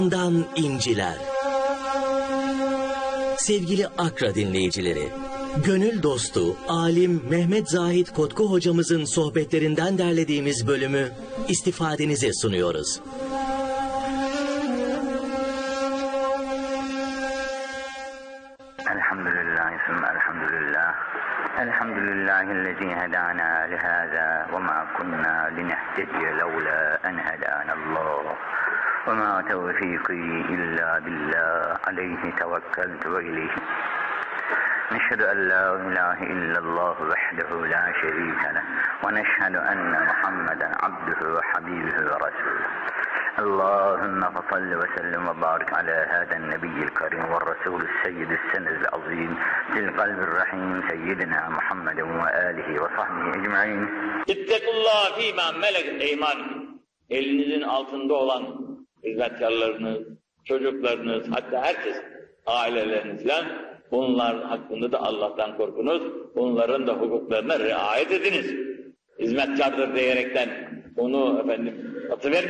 Dan inciler. Sevgili Akra dinleyicileri, gönül dostu, alim Mehmet Zahid Kotku hocamızın sohbetlerinden derlediğimiz bölümü istifadenize sunuyoruz. Elhamdülillah, elhamdülillah. Elhamdülillahillezî hedâna lihâzâ ve mâ kunnâ linehtediye levlâ en hedânallâh. Ve mâ tevfîkî illâ billâh, aleyhi tevekkeltu ve ileyhi. Neşhedü en lâ ilâhe illallah vahdehu lâ şerîke leh. Ve neşhedü enne Muhammeden abduhu ve habîbuhu ve resûluh. Allahümme fasalli ve sellim ve barik ala hâden nebiyyil kerim ve rasûlü seyyidü senedil azîm zil kalbir rahîm seyyidina Muhammeden ve âlihi ve sahbihi ecma'in. İttekullah fîmâ meleket eymânikum. Elinizin altında olan hizmetkarlarınız, çocuklarınız, hatta herkes, aileleriniz falan, bunlar hakkında da Allah'tan korkunuz, bunların da hukuklarına riayet ediniz. Hizmetkardır diyerekten onu atıvermeyin.